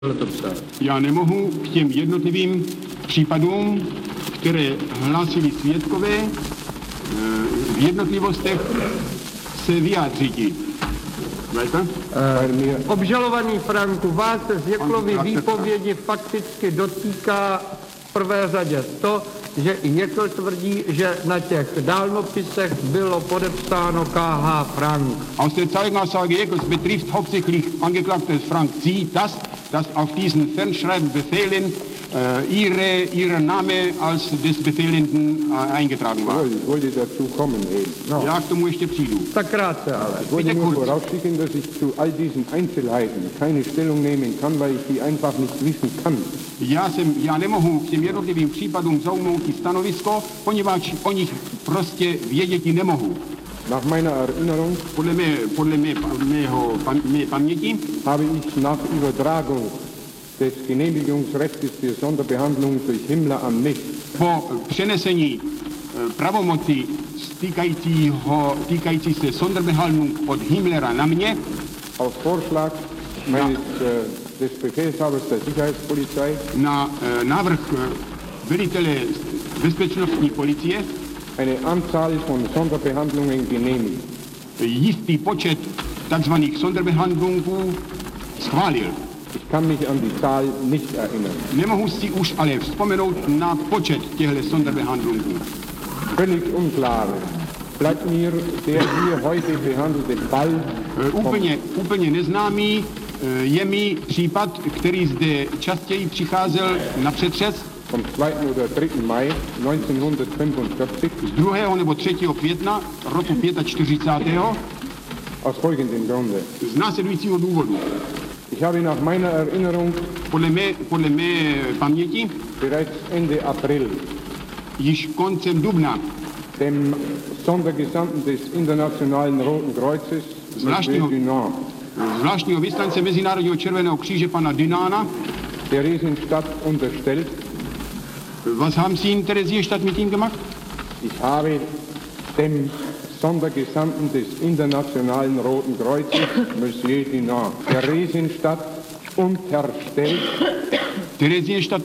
Já nemohu k těm jednotlivým případům, které hlásili svědkové, v jednotlivostech se vyjádřit. Obžalovaný Franku, vás se z Jeklovy výpovědi fakticky dotýká v prvé řadě to, že i Jekl tvrdí, že na těch dálnopisech bylo podepsáno KH Frank. Aus der Zeugenaussage Jekls betrifft hauptsächlich Angeklagtes Frank Sie, dass auf diesen Fernschreibbefehlen Ihr Name als des Befehlenden eingetragen war. Ich wollte dazu kommen eben. No. Já k tomu ještě přijdu. Tak krátce ale. Ich wollte nur vorausschicken, dass ich zu all diesen Einzelheiten keine Stellung nehmen kann, weil ich die einfach nicht wissen kann. Já nemohu k těm jednotlivým případům zaujmout stanovisko, poněvadž o nich prostě věděti nemohu. Nach meiner Erinnerung podle mé paměti habe ich nach Übertragung des Genehmigungsrechts für Sonderbehandlung durch Himmler an mich po přenesení pravomoci týkající se Sonderbehandlung od Himmlera na mě auf Vorschlag meines des Befehlshabers der Sicherheitspolizei na návrh velitele bezpečnostní policie eine Anzahl von Sonderbehandlungen genehmigt. Jistý počet takzvaných Sonderbehandlungů schválil. Ich kann mich an die Zahl nicht erinnern. Nemohu si už ale vzpomenout na počet těchto Sonderbehandlungů. Völlig unklar bleibt mir der hier heute behandelte Fall. Úplně neznámý je mi případ, který zde častěji přicházel na přetřes vom 2. oder 3. Mai 1945 z 2. nebo 3. května roku 45. aus folgendem Grunde. Z následujícího důvodu. Ich habe nach meiner Erinnerung podle mé paměti bereits Ende April již koncem dubna dem Sondergesandten des Internationalen Roten Kreuzes zvláštního vyslance Mezinárodního červeného kříže pana Dinana Theresienstadt unterstellt. Was haben Sie in Theresienstadt mit ihm gemacht? Ich habe dem Sondergesandten des Internationalen Roten Kreuzes, Monsieur Dinant, Theresienstadt unterstellt. Theresienstadt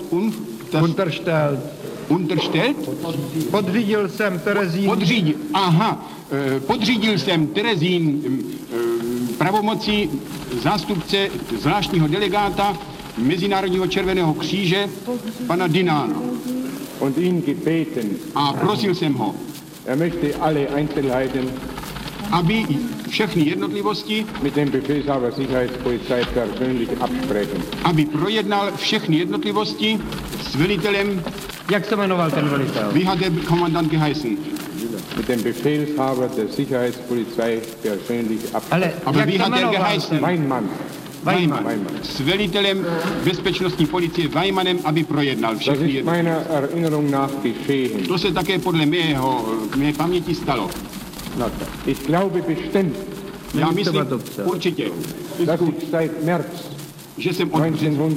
unterstellt? Podřídil jsem Terezín. Podřídil jsem Terezín pravomoci zástupce zvláštního delegáta Mezinárodního červeného kříže pana Dinana. Und ihn gebeten. A prosil jsem ho. Möchte alle Einzelheiten aby všechny jednotlivosti mit dem Befehlshaber Sicherheitspolizei persönlich absprechen. Aby projednal všechny jednotlivosti s velitelem. Jak se jmenoval ten velitel? Wie hat der Kommandant geheißen? Mit dem Befehlshaber der Sicherheitspolizei persönlich absprechen. Aber wie hat der geheißen? Weinmann. S velitelem bezpečnostní policie Weimanem, aby projednal všechny jednotlivosti. To se také podle mé paměti stalo. Ich glaube bestimmt, já myslím určitě, že jsem od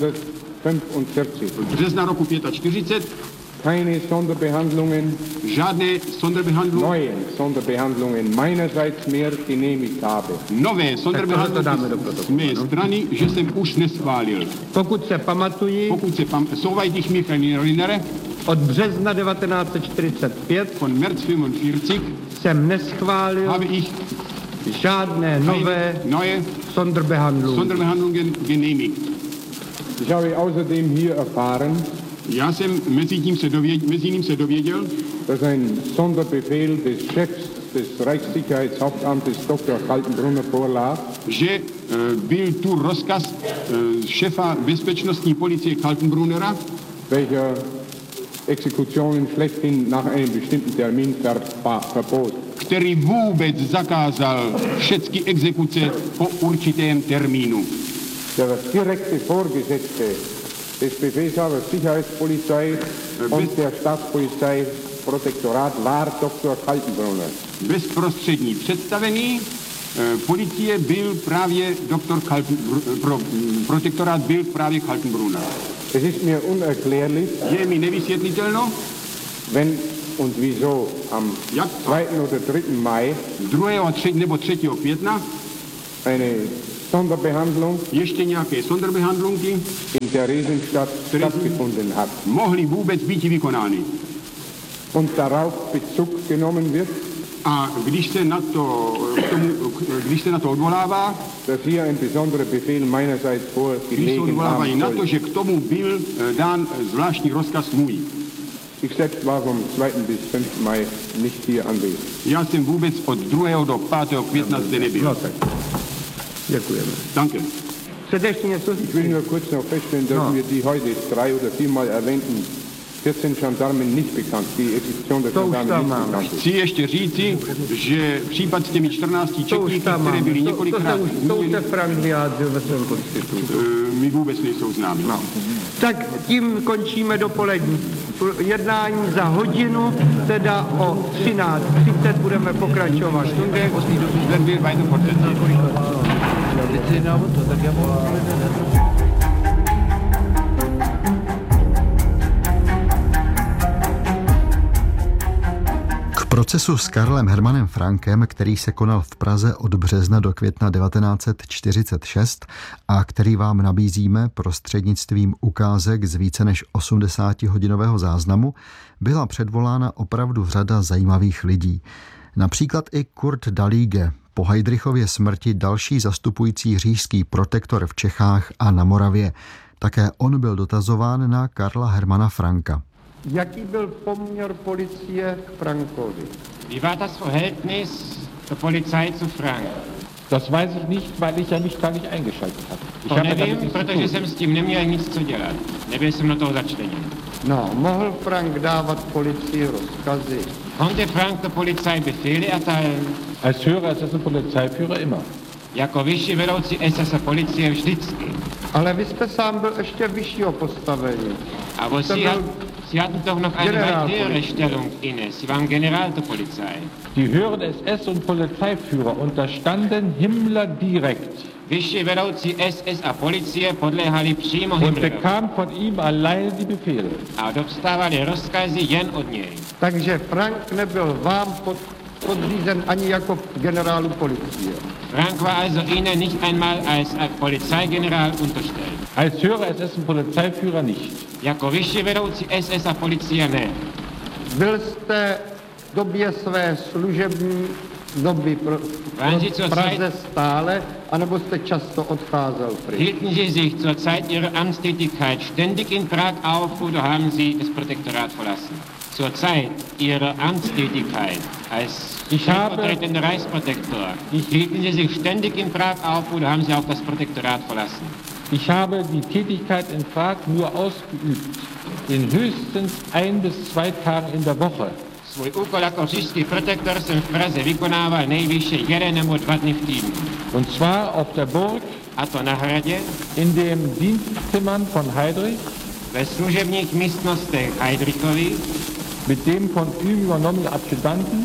března roku 45 keine Sonderbehandlungen, žádné Sonderbehandlungen, neue Sonderbehandlungen meinerseits mehr genehmigt habe. Nové Sonderbehandlungen z mé strany, že jsem už neschválil. Pokud se pamatuji, soweit ich mich erinnere, od března 1945 von März 45 jsem neschválil habe ich žádné neue Sonderbehandlungen genehmigt. Ich habe außerdem hier erfahren, já jsem mezi ním se dověděl, dass ein Sonderbefehl des Chefs des Reichssicherheitshauptamtes Dr. Kaltenbrunner vorlag, že byl tu rozkaz šefa bezpečnostní policie Kaltenbrunnera, welcher Exekutionen schlechthin nach einem bestimmten Termin verbot. Který vůbec zakázal všechny exekuce po určitém termínu. Der direkte Vorgesetzte des Befehlshabers Sicherheitspolizei und der Staatspolizei Protektorat war Dr. Kaltenbrunner. Bezprostřední představený policie byl právě protektorát byl právě Kaltenbrunner. Es ist mir unerklärlich, je mi nevysvětlitelno, wenn und wieso am 2. oder 3. Mai 2. nebo 3. května eine Sonderbehandlung ještě nějaké Sonderbehandlunky, in Theresienstadt stattgefunden hat mohly vůbec být vykonány. und darauf Bezug genommen wird, A když se na to odvolává, dass hier ein besonderer Befehl meinerseits když se vorgelegen odvolávají haben na to, soll. že k tomu byl dán zvláštní rozkaz můj. Ich selbst war vom 2. bis 5. Mai nicht hier anwesend. Já jsem vůbec od 2. do 5. května zde nebyl. No tak. Děkujeme. Danke. Chcete ještě něco Ich říct? will nur kurz noch feststellen, dass mir die heute 3 oder 4 Mal erwähnten 14 Gendarmen nicht bekannt, die Existenz der To už Gendarmen tam nicht máme. bekannt ist. Chci ještě říci, že případ s těmi 14 To už četníky, tam které máme. byly To několikrát se zmíněny, Frank vyjádřil ve svém konstitutu. mi vůbec nejsou známy. No. Tak tím končíme dopolední jednání za hodinu, teda o 13:30 budeme pokračovat. Stunde, werden wir weiter fortsetzen. K procesu s Karlem Hermanem Frankem, který se konal v Praze od března do května 1946 a který vám nabízíme prostřednictvím ukázek z více než 80hodinového záznamu, byla předvolána opravdu řada zajímavých lidí. Například i Kurt Dalige, po Heydrichově smrti další zastupující říšský protektor v Čechách a na Moravě. Také on byl dotazován na Karla Hermana Franka. Jaký byl poměr policie k Frankovi? Wie war das Verhältnis der Polizei zu Frank? Das weiß ich nicht, weil ich ja mich da nicht eingeschaltet habe. Ich To habe damit nevím, nichts zu protože tun. jsem s tím neměl nic co dělat. Nebyl jsem na toho začleněn. No, mohl Frank dávat policii rozkazy? Konnte Frank der Polizei Befehle erteilen? Als Hörer ist das ein Polizeiführer immer. Jako vyšší vedoucí SS policie vždycky. Ale vy jste sám byl ještě vyššího postavení. Aber Jste Sie, byl Sie hatten doch noch eine weit höhere Generalpolizei. Stellung inne. Sie waren General der Polizei. Die höheren SS- und Polizeiführer unterstanden Himmler direkt Vyšší vedoucí SS a policie podléhali přímo und Himmlerovi bekamen von ihm allein die Befehle. a dostávali rozkazy jen od něj. Takže Frank nebyl vám podřízen ani jako generálu policie. Frank war also Ihnen nicht einmal als Polizeigeneral unterstellt. Als höherer SS- und Polizeiführer nicht. Jako vyšší vedoucí SS a policie ne. Byl jste v době své služební doby Waren Sie v zur Praze Zeit, stále, anebo jste často odcházel pryč? hielten Sie sich zur Zeit Ihrer Amtstätigkeit ständig in Prag auf oder haben Sie das Protektorat verlassen? Zur Zeit Ihrer Amtstätigkeit als stellvertretender Reichsprotektor, hielten Sie sich ständig in Prag auf oder haben Sie auch das Protektorat verlassen? Ich habe die Tätigkeit in Prag nur ausgeübt, in höchstens 1 bis 2 Tagen in der Woche. Svůj úkol jako říšský protektor jsem v Praze vykonával nejvýše 1 nebo 2 dny v týdnu. Und zwar auf der Burg, A to na hradě, in den Dienstzimmern von Heydrich, ve služebních místnostech Heydrichovi, mit dem von ihm übernommenen Adjutanten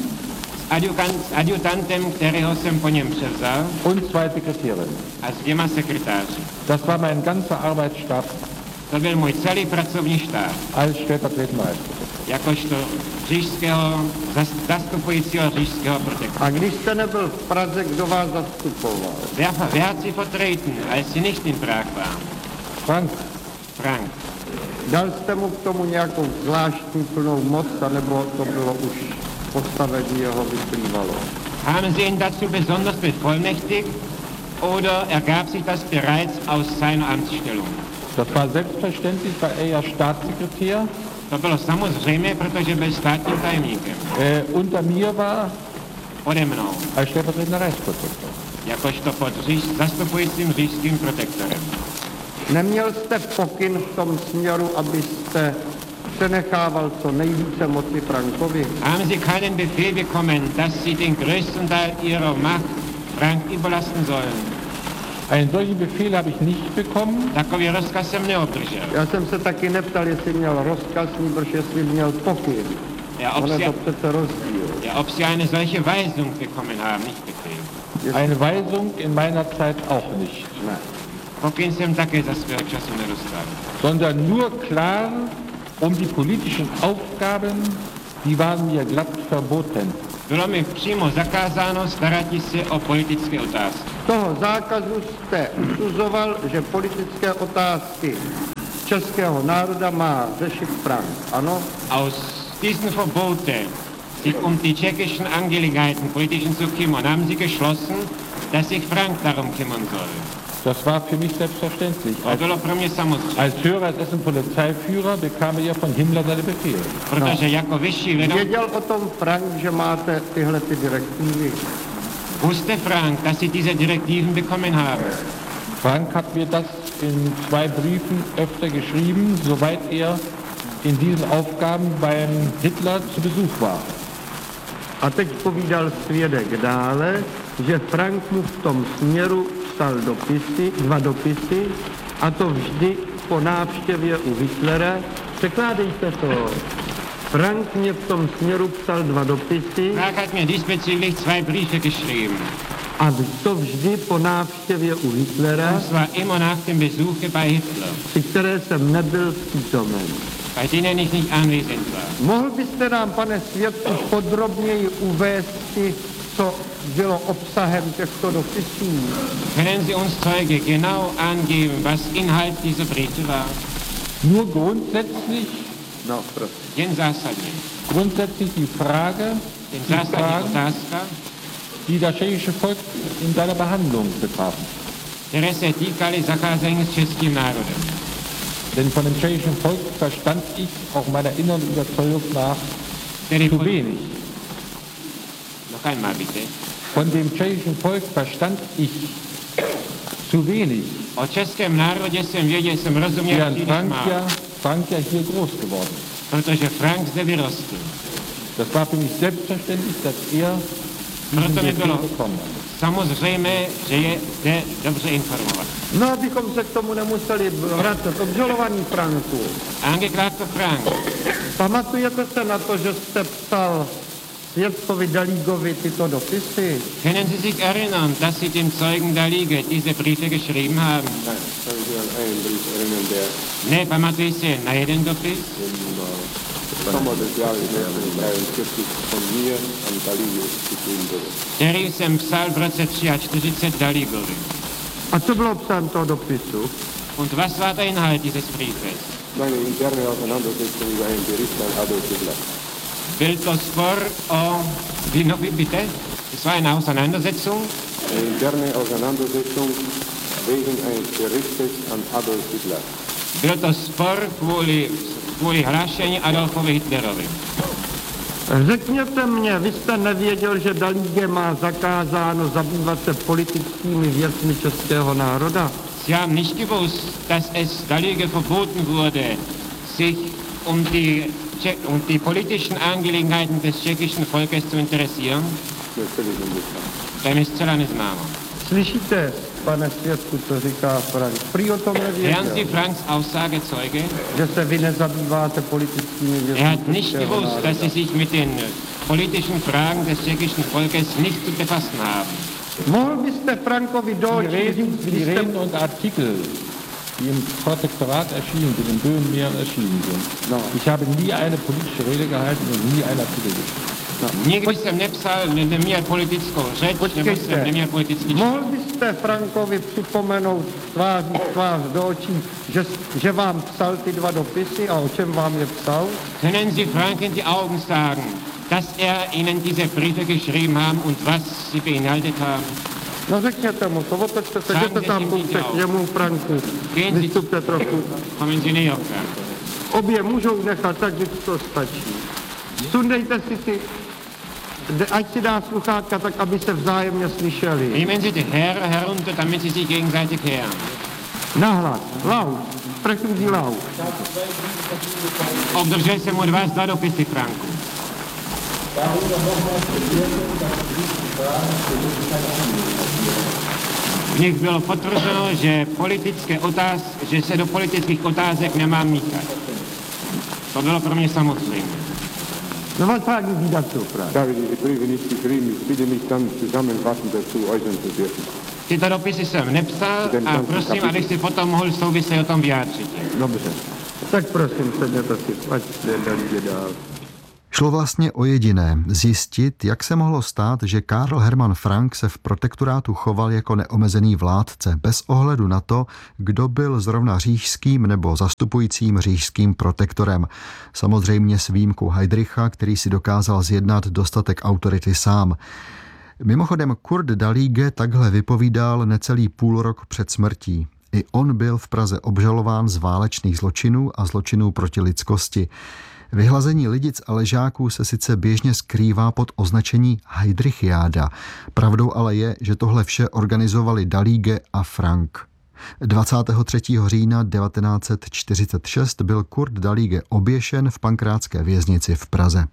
s adjutantem, kterého jsem po něm převzal, und 2 Sekretärinnen. a s 2 sekretáři. Das war mein ganzer Arbeitsstab To byl můj celý pracovní štáb, als stellvertretender Reichsprotektor. jakožto zastupujícího říšského protektora. A když jste nebyl v Praze, kdo vás zastupoval? Wer hat Sie vertreten, als Sie nicht in Prag waren? Frank, Frank. Dal jste mu k tomu nějakou zvláštní plnou moc, anebo to bylo už postavení jeho vyplývalo? Haben Sie ihn dazu besonders bevollmächtigt oder ergab sich das bereits aus seiner Amtsstellung? das war selbstverständlich, weil er ja Staatssekretär To bylo samozřejmé, protože byl státním tajemníkem. unter mir war Ode mnou, als stellvertretender Reichsprotektor. jakožto pod zastupujícím říšským protektorem. Neměl jste pokyn v tom směru, abyste přenechával co nejvíce moci Frankovi? Haben Sie keinen Befehl bekommen, dass Sie den größten Teil Ihrer Macht Frank überlassen sollen? Einen solchen Befehl habe ich nicht bekommen. Takový rozkaz jsem neobdržel. Já jsem se taky neptal, jestli měl rozkaz, nýbrž jestli měl pokyn. On je to přece rozdíl. Ja, ob Sie eine solche Weisung bekommen haben, nicht Befehl. Eine Weisung in meiner Zeit auch nicht. Ne. Pokyn jsem také za svého času nedostal. Sondern nur klar die politischen Aufgaben, die waren mir glatt verboten. Bylo mi přímo zakázáno starat se o politické otázky. toho zákazu jste usuzoval, že politické otázky českého národa má řešit Frank, ano? Aus diesen Verboten, sich die tschechischen Angelegenheiten politischen zu kümmern, haben Sie geschlossen, dass sich Frank darum kümmern soll. Das war für mich selbstverständlich. Bylo pro mě samozřejmě. Als höherer Polizeiführer bekam er von Himmler seine Befehle. Protože jako vyšší vedoucí... Věděl o tom Frank, že máte tyhle ty direktivy? Wusste Frank, dass Sie diese Direktiven bekommen haben? Frank hat mir das in 2 Briefen öfter geschrieben, soweit er in diesen Aufgaben beim Hitler zu Besuch war. A teď povídal svědek dále, že Frank mu v tom směru psal dopisy, 2 dopisy, a to vždy po návštěvě u Hitlera. Překládejte to. Frank mě v tom směru psal 2 dopisy. Frank hat mir diesbezüglich 2 Briefe geschrieben. A to vždy po návštěvě u Hitlera. Und zwar immer nach dem Besuche bei Hitler. Při které jsem nebyl přítomen. Bei denen ich nicht anwesend war. Mohl byste nám, pane svědku, podrobněji uvést, co bylo obsahem těchto dopisů? Können Sie uns, Zeuge, genau angeben, was Inhalt dieser Briefe war? Nur grundsätzlich, No, prosím. Jen zásadně. grundsätzlich die Frage, Den zásadní otázka, die das tschechische Volk in seiner Behandlung betrafen. které se týkaly zacházení s českým národem. Denn von dem tschechischen Volk verstand ich auch meiner inneren Überzeugung nach zu wenig. Noch einmal bitte. Von dem tschechischen Volk verstand ich zu wenig. O českém národě jsem věděl, jsem rozuměl Während příliš málo, Frank ja hier groß geworden. protože Frank zde vyrostl. Das war für mich selbstverständlich, dass er diesen Proto mi Befehl bylo bekommen hat. samozřejmé, že je zde dobře informovat. No, abychom se k tomu nemuseli vracet. Obžalovaný Franku. Angeklagter Frank, Pamatujete se na to, že jste psal svědkovi Dalígovi tyto dopisy? können Sie sich erinnern, dass Sie dem Zeugen Dalige diese Briefe geschrieben haben? Nein, kann ich mich an einen Brief erinnern, der Ne, pamatuji si na jeden dopis, im Sommer des Jahres 1943 von mir an Dalige geschrieben wurde. který jsem psal v roce 1943 Daligovi. A co bylo obsahem toho dopisu? Und was war der Inhalt dieses Briefes? Meine interne Auseinandersetzung über einen Bericht an Adolf Hitler. Byl to spor o... Wie bitte? Es war eine Auseinandersetzung. Eine interne Auseinandersetzung wegen eines Berichtes an Adolf Hitler. Byl to spor kvůli hlášení Adolfovi Hitlerovi. Řekněte mě, vy jste nevěděl, že Dalige má zakázáno zabývat se politickými věcmi českého národa? Sie haben nicht gewusst, dass es Dalige verboten wurde, sich um die politischen Angelegenheiten des tschechischen Volkes zu interessieren? Mir ist völlig unbekannt. To je mi zcela neznámo. Slyšíte, pane svědku, co říká Frank? Prý o tom Hören nevěděl, Sie Franks Aussage, Zeuge? že se vy nezabýváte politickými Er věcmi hat nicht českého gewusst, dass národa. Sie sich mit den politischen Fragen des tschechischen Volkes nicht zu befassen haben. Mohl byste Frankovi do Die očí Reden, říct, die když jste... Reden und Artikel, die im Protektorat erschienen sind, im Böhmenmeer erschienen sind. No. Ich habe nie eine politische Rede gehalten und nie einen Artikel geschrieben. Nikdy jsem nepsal, neměl politickou řeč, nebo jsem neměl politický Mohl byste Frankovi připomenout tvář do očí, že vám psal ty 2 dopisy a o čem vám je psal? Können Sie Frank in die Augen sagen, dass er Ihnen diese Briefe geschrieben haben und was sie beinhaltet haben? No řekněte mu to, otočte se, jděte tam kousek k němu, Franku, vystupte trochu. Kommen Sie näher, Frank. Obě můžou nechat, tak když to stačí. Sundejte si ty, ať si dá sluchátka, tak aby se vzájemně slyšeli. Nehmen Sie die Haare herunter, damit Sie sich gegenseitig hören. Nahlas, laut, sprechen Sie laut. Obdržel jsem od vás 2 dopisy, Franku. V nich bylo potvrzeno, že se do politických otázek nemám míchat. To bylo pro mě samozřejmé. No was sagen Sie dazu, Frank? Ich habe diese Briefe nicht geschrieben, ich bitte mich dann zusammenfassend dazu äußern zu dürfen. Tyto dopisy jsem nepsal a prosím, abych si potom mohl souvisle o tom vyjádřit. Dobře. Tak prosím, sedněte si, ať jde dál. Šlo vlastně o jediné, zjistit, jak se mohlo stát, že Karl Hermann Frank se v protektorátu choval jako neomezený vládce, bez ohledu na to, kdo byl zrovna říšským nebo zastupujícím říšským protektorem. Samozřejmě s výjimkou Heydricha, který si dokázal zjednat dostatek autority sám. Mimochodem Kurt Daliege takhle vypovídal necelý půlrok před smrtí. I on byl v Praze obžalován z válečných zločinů a zločinů proti lidskosti. Vyhlazení lidic a ležáků se sice běžně skrývá pod označení Heydrichiáda. Pravdou ale je, že tohle vše organizovali Daliege a Frank. 23. října 1946 byl Kurt Daliege oběšen v Pankrátské věznici v Praze.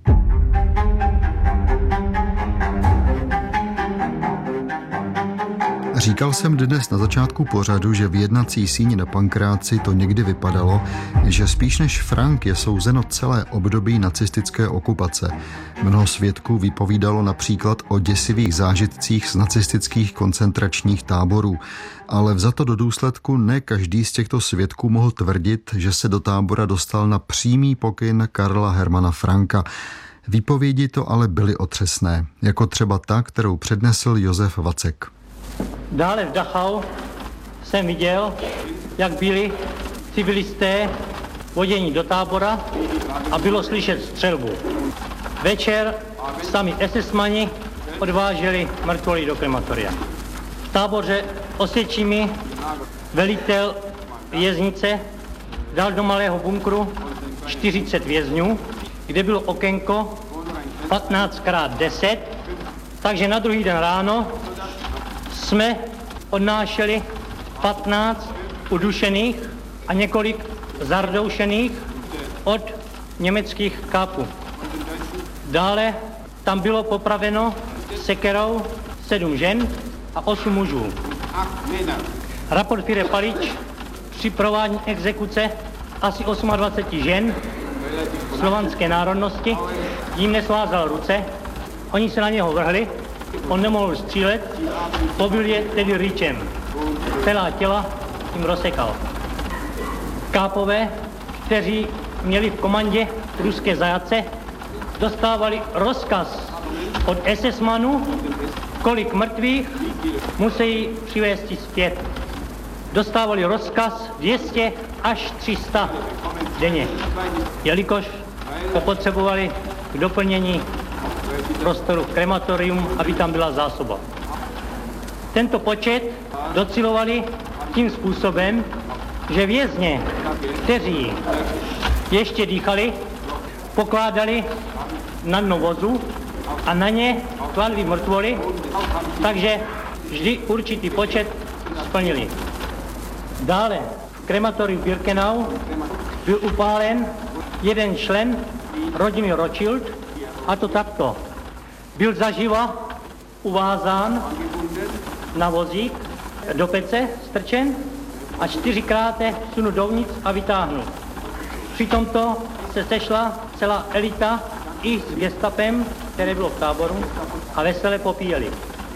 Říkal jsem dnes na začátku pořadu, že v jednací síni na Pankráci to někdy vypadalo, že spíš než Frank je souzeno celé období nacistické okupace. Mnoho svědků vypovídalo například o děsivých zážitcích z nacistických koncentračních táborů, ale vzato do důsledku ne každý z těchto svědků mohl tvrdit, že se do tábora dostal na přímý pokyn Karla Hermana Franka. Výpovědi to ale byly otřesné, jako třeba ta, kterou přednesl Josef Vacek. Dále v Dachau jsem viděl, jak byli civilisté voděni do tábora a bylo slyšet střelbu. Večer sami SS-mani odváželi mrtvoly do krematoria. V táboře Osvětimi velitel věznice dal do malého bunkru 40 vězňů, kde bylo okénko 15x10, takže na druhý den ráno jsme odnášeli 15 udušených a několik zardoušených od německých kápů. Dále tam bylo popraveno sekerou 7 žen a 8 mužů. Raport Führer Palič při provádění exekuce asi 28 žen slovanské národnosti jim nesvázal ruce, oni se na něho vrhli, on nemohl střílet, pobil je tedy ryčem. Celá těla jim rozsekal. Kápové, kteří měli v komandě ruské zajatce, dostávali rozkaz od SS-manů, kolik mrtvých musí přivést zpět. Dostávali rozkaz 200 až 300 denně, jelikož to potřebovali k doplnění prostoru krematorium, aby tam byla zásoba. Tento počet docilovali tím způsobem, že vězně, kteří ještě dýchali, pokládali na dno vozu a na ně kladli mrtvoly, takže vždy určitý počet splnili. Dále v krematoriu Birkenau byl upálen jeden člen rodiny Rothschild, a to takto. Byl zaživa uvázán na vozík do pece strčen a 4krát sunut dovnitř a vytáhnut. Při tomto se sešla celá elita i s gestapem, které bylo v táboru, a vesele popíjeli.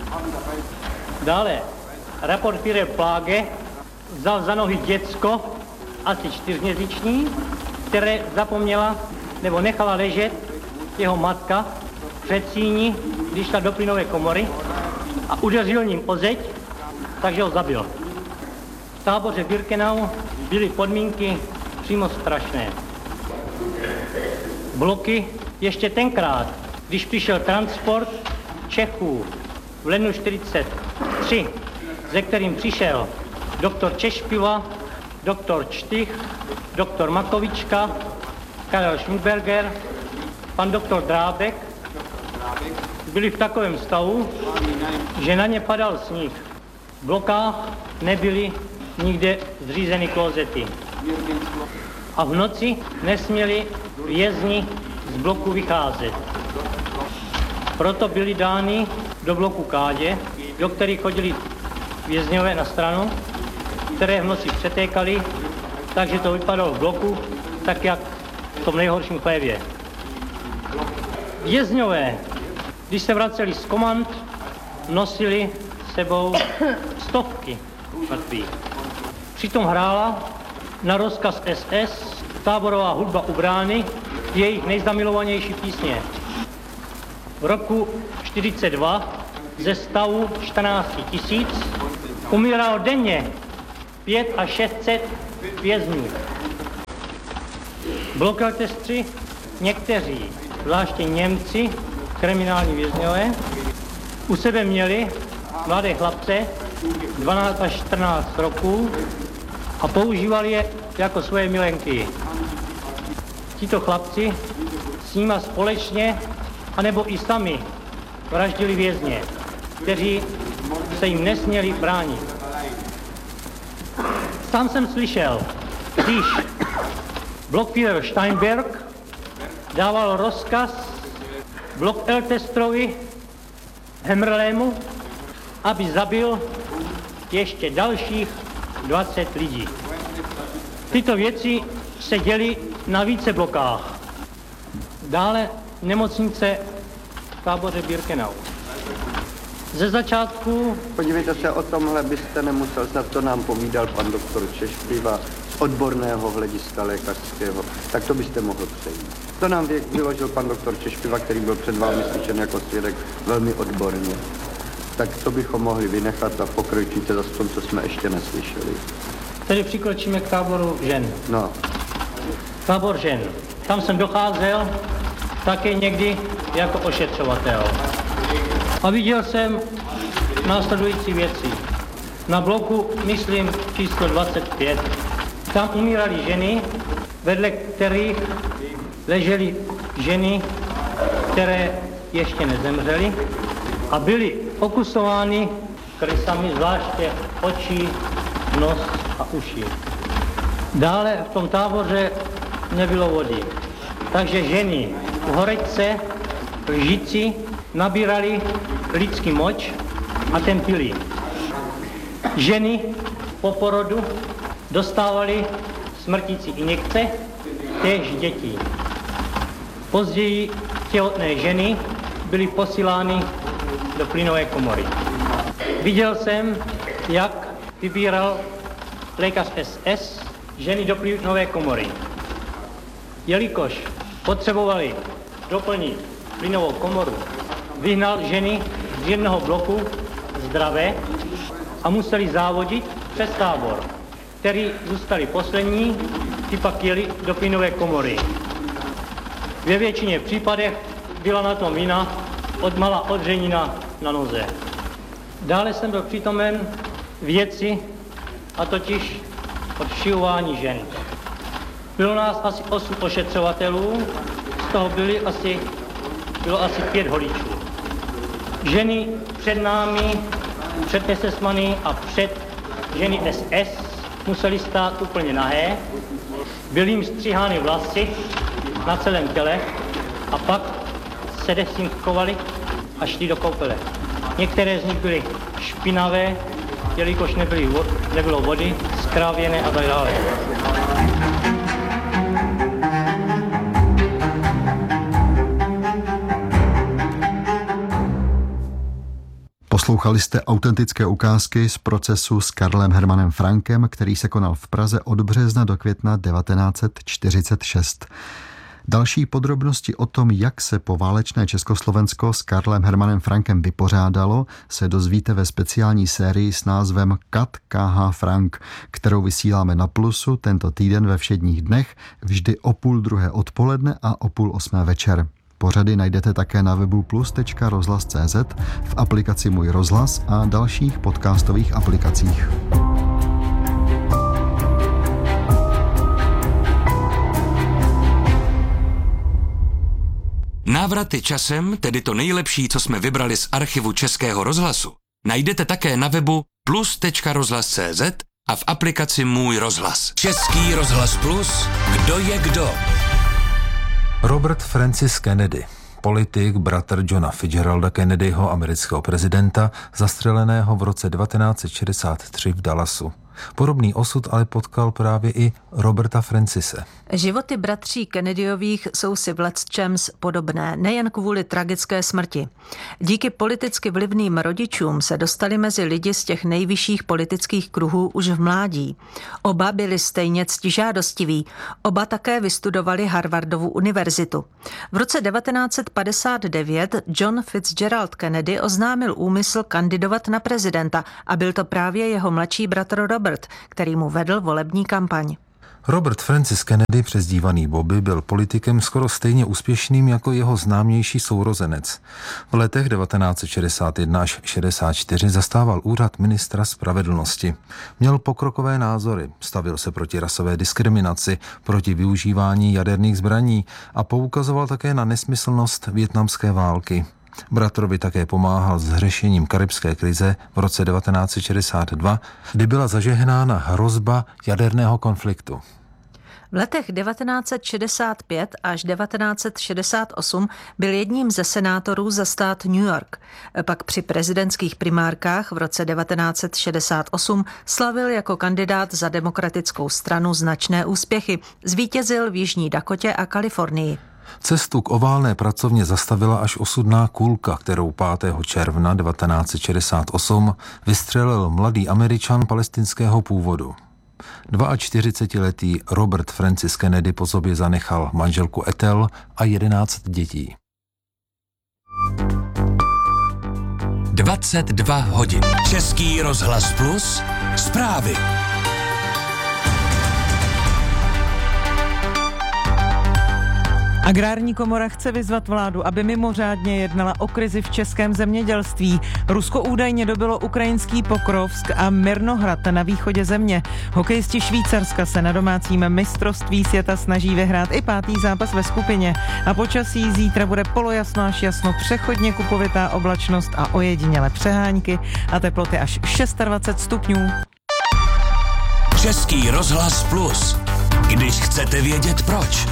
Dále raport Führer Plage vzal za nohy děcko, asi 4měsíční, které zapomněla nebo nechala ležet jeho matka před síní, když šla do plynové komory, a udeřil ním o zeď, takže ho zabil. V táboře Birkenau byly podmínky přímo strašné. Bloky ještě tenkrát, když přišel transport Čechů v lednu 1943, ze kterým přišel doktor Češpiva, doktor Čtych, doktor Makovička, Karel Schmidberger, pan doktor Drábek, byli v takovém stavu, že na ně padal sníh. V blokách nebyly nikde zřízeny klozety. A v noci nesměli vězni z bloku vycházet. Proto byly dány do bloku Kádě, do kterých chodili vězňové na stranu, které v noci přetékaly, takže to vypadalo v bloku tak, jak v tom nejhorším chlévě. Vězňové, když se vraceli z komand, nosili sebou stovky mrtvých. Přitom hrála na rozkaz SS táborová hudba u brány jejich nejzamilovanější písně. V roku 1942 ze stavu 14 000 umíralo denně 500 až 600 vězňů. Blokorkestři, někteří, zvláště Němci, kriminální vězňové, u sebe měli mladé chlapce 12 až 14 roků a používali je jako svoje milenky. Tito chlapci s nima společně, anebo i sami vraždili vězně, kteří se jim nesměli bránit. Sám jsem slyšel, když Blockführer Steinberg dával rozkaz Blockorchestrovi Hemmerlému, aby zabil ještě dalších 20 lidí. Tyto věci se děly na více blokách. Dále nemocnice v táboře Birkenau. Ze začátku... Podívejte se, o tomhle byste nemusel, snad to nám povídal pan doktor Češpiva z odborného hlediska lékařského, tak to byste mohl přejít. To nám vyložil pan doktor Češpiva, který byl před vámi slyšen jako svědek velmi odborně. Tak to bychom mohli vynechat a pokročíte zase tom, co jsme ještě neslyšeli. Tedy přikročíme k táboru žen. No. Tábor žen. Tam jsem docházel také někdy jako ošetřovatel. A viděl jsem následující věci. Na bloku, myslím, číslo 25. Tam umíraly ženy, vedle kterých ležely ženy, které ještě nezemřely a byly okusovány krysami, zvláště oči, nos a uši. Dále v tom táboře nebylo vody, takže ženy v horečce, lžici nabírali lidský moč a ten pili. Ženy po porodu dostávaly smrtící injekce, též děti. Později těhotné ženy byly posílány do plynové komory. Viděl jsem, jak vybíral lékař SS ženy do plynové komory. Jelikož potřebovali doplnit plynovou komoru, vyhnal ženy z jednoho bloku zdravé a museli závodit přes tábor, který zůstali poslední, ty pak jeli do plynové komory. Ve většině případech byla na tom vina odmala odřenina na noze. Dále jsem byl přítomen věci, a totiž odšivování žen. Bylo nás asi 8 ošetřovatelů, z toho bylo asi 5 holičů. Ženy před námi, před SS-many a před ženy SS museli stát úplně nahé, byly jim stříhány vlasy na celém těle a pak se desinfikovali a šli do koupele. Některé z nich byly špinavé, jelikož nebylo vody, skrávěné a tak dále. Poslouchali jste autentické ukázky z procesu s Karlem Hermanem Frankem, který se konal v Praze od března do května 1946. Další podrobnosti o tom, jak se poválečné Československo s Karlem Hermanem Frankem vypořádalo, se dozvíte ve speciální sérii s názvem Kat K.H. Frank, kterou vysíláme na Plusu tento týden ve všedních dnech, vždy o 7:30 odpoledne a o 7:30 večer. Pořady najdete také na webu plus.rozhlas.cz, v aplikaci Můj rozhlas a dalších podcastových aplikacích. Návraty časem, tedy to nejlepší, co jsme vybrali z archivu Českého rozhlasu, najdete také na webu plus.rozhlas.cz a v aplikaci Můj rozhlas. Český rozhlas Plus, kdo je kdo? Robert Francis Kennedy, politik, bratr Johna Fitzgeralda Kennedyho, amerického prezidenta, zastřeleného v roce 1963 v Dallasu. Podobný osud ale potkal právě i Roberta Francise. Životy bratří Kennedyových jsou si v lecčems podobné, nejen kvůli tragické smrti. Díky politicky vlivným rodičům se dostali mezi lidi z těch nejvyšších politických kruhů už v mládí. Oba byli stejně ctižádostiví, oba také vystudovali Harvardovu univerzitu. V roce 1959 John Fitzgerald Kennedy oznámil úmysl kandidovat na prezidenta a byl to právě jeho mladší bratr Robert, který mu vedl volební kampaň. Robert Francis Kennedy, přezdívaný Bobby, byl politikem skoro stejně úspěšným jako jeho známější sourozenec. V letech 1961 až 64 zastával úřad ministra spravedlnosti. Měl pokrokové názory, stavil se proti rasové diskriminaci, proti využívání jaderných zbraní a poukazoval také na nesmyslnost vietnamské války. Bratrovi také pomáhal s řešením karibské krize v roce 1962, kdy byla zažehnána hrozba jaderného konfliktu. V letech 1965 až 1968 byl jedním ze senátorů za stát New York. Pak při prezidentských primárkách v roce 1968 slavil jako kandidát za demokratickou stranu značné úspěchy. Zvítězil v Jižní Dakotě a Kalifornii. Cestu k oválné pracovně zastavila až osudná kulka, kterou 5. června 1968 vystřelil mladý Američan palestinského původu. 42letý Robert Francis Kennedy po sobě zanechal manželku Ethel a 11 dětí. 22 hodin. Český rozhlas Plus. Zprávy. Agrární komora chce vyzvat vládu, aby mimořádně jednala o krizi v českém zemědělství. Rusko údajně dobylo ukrajinský Pokrovsk a Mirnohrad na východě země. Hokejisti Švýcarska se na domácím mistrovství světa snaží vyhrát i 5. zápas ve skupině. A počasí zítra bude polojasno až jasno, přechodně kupovitá oblačnost a ojedinělé přehánky a teploty až 26 stupňů. Český rozhlas Plus. Když chcete vědět proč.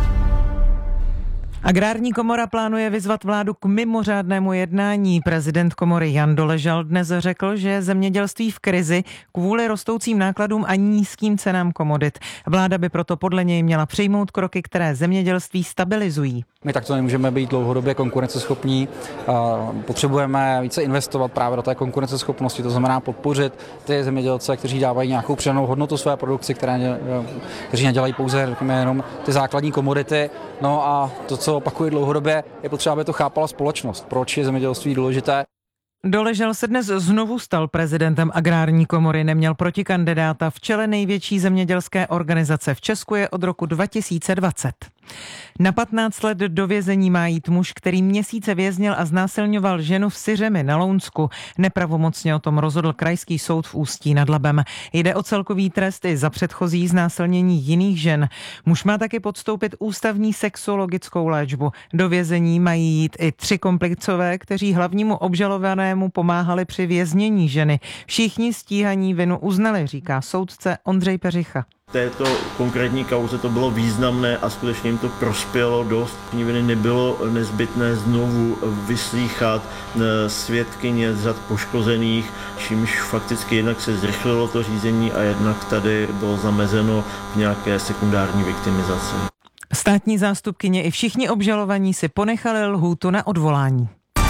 Agrární komora plánuje vyzvat vládu k mimořádnému jednání. Prezident komory Jan Doležal dnes řekl, že je zemědělství v krizi kvůli rostoucím nákladům a nízkým cenám komodit. Vláda by proto podle něj měla přijmout kroky, které zemědělství stabilizují. My takto nemůžeme být dlouhodobě konkurenceschopní. Potřebujeme více investovat právě do té konkurenceschopnosti, to znamená podpořit ty zemědělce, kteří dávají nějakou přidanou hodnotu své produkci, kteří nedělají pouze jenom ty základní komodity. No a to, co opakuji dlouhodobě, je potřeba, aby to chápala společnost. Proč je zemědělství důležité? Doležal se dnes znovu stal prezidentem Agrární komory, neměl protikandidáta, v čele největší zemědělské organizace v Česku je od roku 2020. Na 15 let do vězení má jít muž, který měsíce věznil a znásilňoval ženu v Syřemi na Lounsku. Nepravomocně o tom rozhodl krajský soud v Ústí nad Labem. Jde o celkový trest i za předchozí znásilnění jiných žen. Muž má taky podstoupit ústavní sexologickou léčbu. Do vězení mají jít i 3 komplicové, kteří hlavnímu obžalovanému pomáhali při věznění ženy. Všichni stíhaní vinu uznali, říká soudce Ondřej Peřicha. V této konkrétní kauze to bylo významné a skutečně jim to prospělo dost. Viny nebylo nezbytné znovu vyslýchat svědkyně z řad poškozených, čímž fakticky jednak se zrychlilo to řízení a jednak tady bylo zamezeno v nějaké sekundární viktimizaci. Státní zástupkyně i všichni obžalovaní si ponechali lhůtu na odvolání.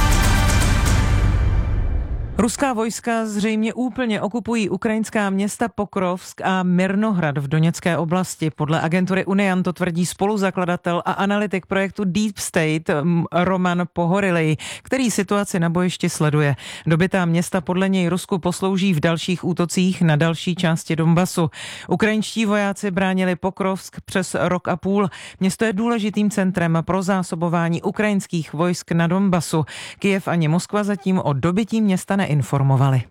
Ruská vojska zřejmě úplně okupují ukrajinská města Pokrovsk a Mirnohrad v Doněcké oblasti. Podle agentury Unian to tvrdí spoluzakladatel a analytik projektu Deep State Roman Pohorilej, který situaci na bojišti sleduje. Dobytá města podle něj Rusku poslouží v dalších útocích na další části Donbasu. Ukrajinští vojáci bránili Pokrovsk přes rok a půl. Město je důležitým centrem pro zásobování ukrajinských vojsk na Donbasu. Kyjev ani Moskva zatím o dobytí města neinformovali.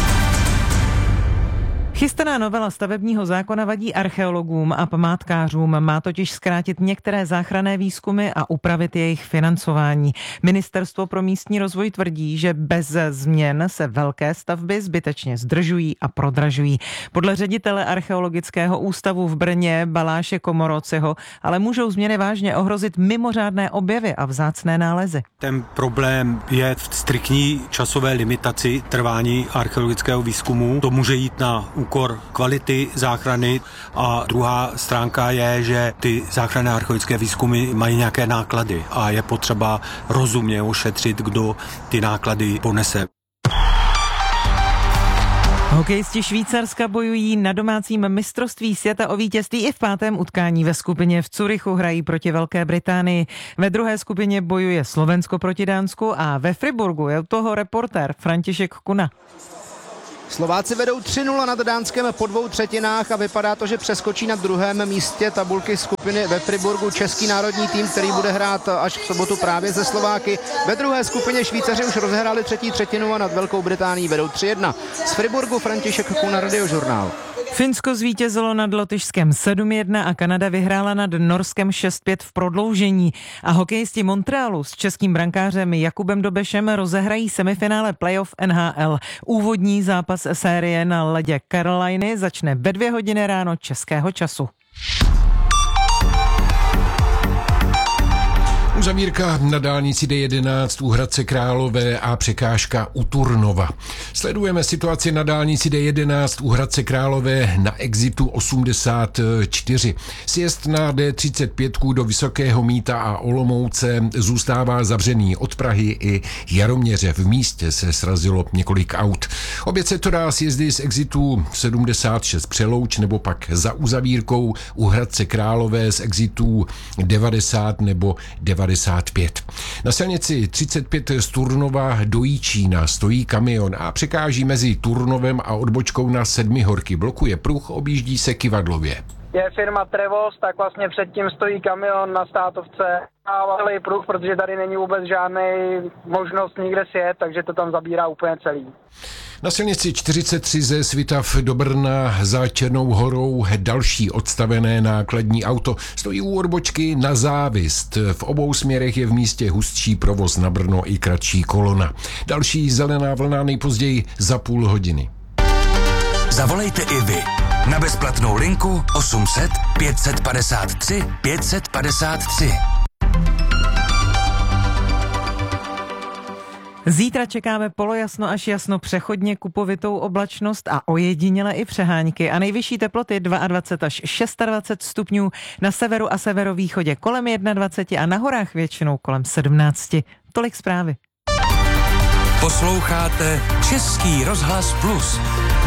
Chystaná novela stavebního zákona vadí archeologům a památkářům. Má totiž zkrátit některé záchranné výzkumy a upravit jejich financování. Ministerstvo pro místní rozvoj tvrdí, že bez změn se velké stavby zbytečně zdržují a prodražují. Podle ředitele Archeologického ústavu v Brně Baláše Komorociho ale můžou změny vážně ohrozit mimořádné objevy a vzácné nálezy. Ten problém je v striktní časové limitaci trvání archeologického výzkumu. To může jít na úkor kvality záchrany a druhá stránka je, že ty záchranné archeologické výzkumy mají nějaké náklady a je potřeba rozumně ošetřit, kdo ty náklady ponese. Hokejisti Švýcarska bojují na domácím mistrovství světa o vítězství i v 5. utkání. Ve skupině v Curychu hrají proti Velké Británii. Ve druhé skupině bojuje Slovensko proti Dánsku a ve Friburgu je u toho reportér František Kuna. Slováci vedou 3-0 nad Dánskem po 2 třetinách a vypadá to, že přeskočí na druhém místě tabulky skupiny ve Friburgu český národní tým, který bude hrát až v sobotu právě ze Slováky. Ve druhé skupině Švýcaři už rozehráli 3. třetinu a nad Velkou Británií vedou 3-1. Z Friburgu František Kuna, Radiožurnál. Finsko zvítězilo nad Lotyšskem 7-1 a Kanada vyhrála nad Norskem 6-5 v prodloužení. A hokejisti Montrealu s českým brankářem Jakubem Dobešem rozehrají semifinále playoff NHL. Úvodní zápas série na ledě Caroliny začne ve 2 hodiny ráno českého času. Uzavírka na dálnici D11 u Hradce Králové a překážka u Turnova. Sledujeme situaci na dálnici D11 u Hradce Králové na exitu 84. Sjezd na D35 do Vysokého Mýta a Olomouce zůstává zavřený. Od Prahy i Jaroměře v místě se srazilo několik aut. Obět se to dá sjezdy z exitu 76 Přelouč nebo pak za uzavírkou u Hradce Králové z exitů 90 nebo 95. Na silnici 35 z Turnova do Jíčína stojí kamion a překáží mezi Turnovem a odbočkou na Sedmihorky. Blokuje pruh, objíždí se kyvadlově. Je firma Trevos, tak vlastně předtím stojí kamion na Státovce a celý pruh, protože tady není vůbec žádný možnost nikde sjet, takže to tam zabírá úplně celý. Na silnici 43 ze Svitav do Brna za Černou horou další odstavené nákladní auto stojí u odbočky na závist. V obou směrech je v místě hustší provoz na Brno i kratší kolona. Další zelená vlna nejpozději za půl hodiny. Zavolejte i vy na bezplatnou linku 800 553 553. Zítra čekáme polojasno až jasno, přechodně kupovitou oblačnost a ojediněle i přehánky a nejvyšší teploty 22 až 26 stupňů, na severu a severovýchodě kolem 21 a na horách většinou kolem 17. Tolik zprávy. Posloucháte Český rozhlas Plus.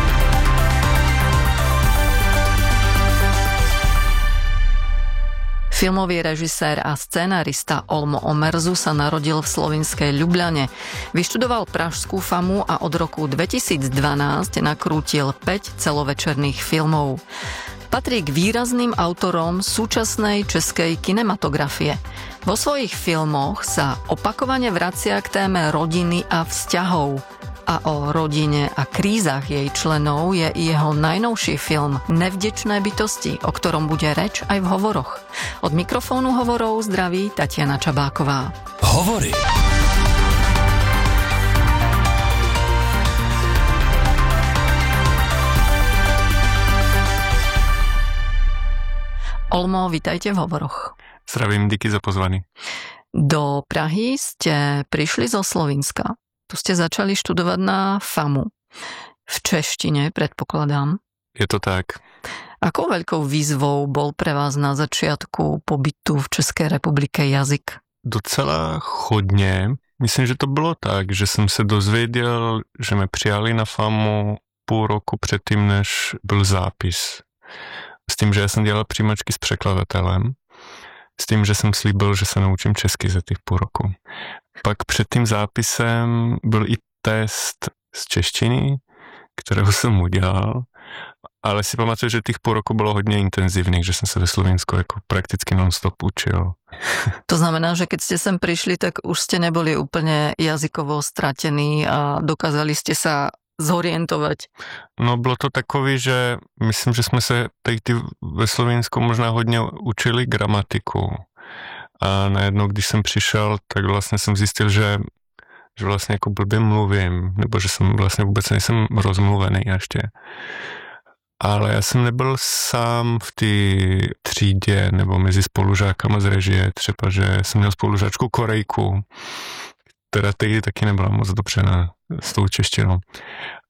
Filmový režisér a scénarista Olmo Omerzu sa narodil v slovinskej Ljubljane. Vyštudoval pražskú FAMU a od roku 2012 nakrútil 5 celovečerných filmov. Patrí k výrazným autorom súčasnej českej kinematografie. Vo svojich filmoch sa opakovane vracia k téme rodiny a vzťahov. A o rodine a krízach jej členov je i jeho najnovší film Nevděčné bytosti, o ktorom bude reč aj v hovoroch. Od mikrofónu hovorov zdraví Tatiana Čabáková. Hovory. Olmo, vítajte v hovoroch. Zdravím, díky za pozvání. Do Prahy ste prišli zo Slovinska. Tu ste začali študovať na FAMU. V češtine, predpokladám. Je to tak. Akou veľkou výzvou bol pre vás na začiatku pobytu v České republike jazyk? Docela hodně. Myslím, že to bylo tak, že jsem se dozvěděl, že mě přijali na FAMU půl roku předtým, než byl zápis. S tím, že já jsem dělal přijímačky s překladatelem. S tím, že jsem slíbil, že se naučím česky za těch půl roku. Pak před tím zápisem byl i test z češtiny, kterého jsem udělal, ale si pamatuju, že těch půl roku bylo hodně intenzivních, že jsem se ve Slovensku jako prakticky non-stop učil. To znamená, že keď ste sem prišli, tak už ste neboli úplne jazykovo stratení a dokázali ste sa zorientovať? No bylo to takový, že myslím, že jsme se tady ve Slovensku možná hodně učili gramatiku. A najednou, když jsem přišel, tak vlastně jsem zjistil, že vlastně jako blbě mluvím, nebo že jsem vlastně vůbec nejsem rozmluvený ještě. Ale já jsem nebyl sám v té třídě nebo mezi spolužákama z režie, třeba, že jsem měl spolužáčku Korejku, která tehdy taky nebyla moc dobře s tou češtinou.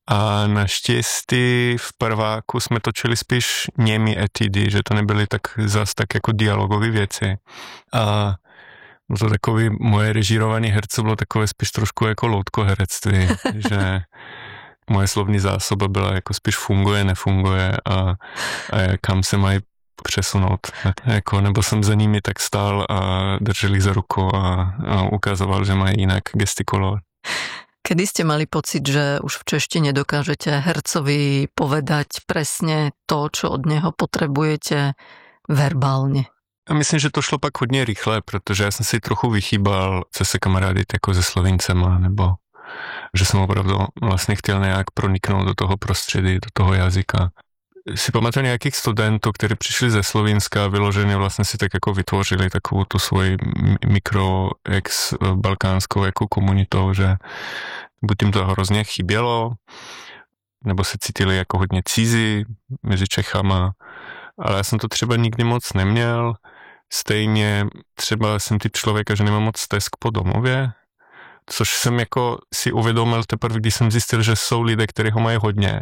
A naštěstí v prváku jsme točili spíš němý etidy, že to nebyly tak zas tak jako dialogové věci. A bylo to takový, moje režírované herce bylo takové spíš trošku jako loutkoherectví, že moje slovní zásoba byla jako spíš funguje, nefunguje a kam se mají přesunout. Jako, nebo jsem za nimi tak stál a držel ich za ruku a ukazoval, že mají jinak gestikulovat. Kedy ste mali pocit, že už v češtine dokážete hercovi povedať presne to, čo od neho potrebujete verbálne? A myslím, že to šlo pak hodně rychle, protože já jsem si trochu vychýbal se kamarádit jako se Slovincema, nebo že jsem opravdu vlastně chtěl nějak proniknout do toho prostředí, do toho jazyka. Si pamatuju nějakých studentů, kteří přišli ze Slovinska a vyloženě vlastně si tak jako vytvořili takovou tu svoji mikro ex-balkánskou jako komunitou, že buď jim to hrozně chybělo, nebo se cítili jako hodně cizí mezi Čechama, ale já jsem to třeba nikdy moc neměl. Stejně třeba jsem typ člověka, že nemám moc stesk po domově, což jsem jako si uvědomil teprve, když jsem zjistil, že jsou lidé, kteří ho mají hodně.